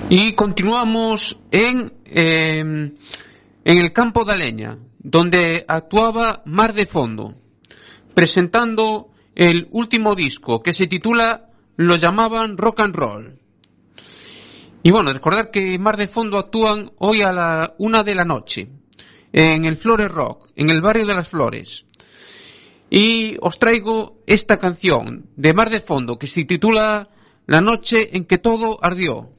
Y continuamos en el campo de Aleña, donde actuaba Mar de Fondo, presentando el último disco que se titula Lo llamaban rock and roll. Y bueno, recordar que Mar de Fondo actúan hoy a la 1 de la noche en el Flores Rock, en el barrio de las Flores. Y os traigo esta canción de Mar de Fondo que se titula La noche en que todo ardió.